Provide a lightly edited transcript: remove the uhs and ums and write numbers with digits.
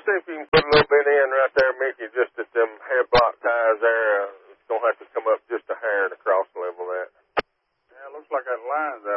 see if you can put a little bit in right there, Mickey, just at them head block ties there. It's going to have to come up just a hair to cross level that. Yeah, it looks like that line's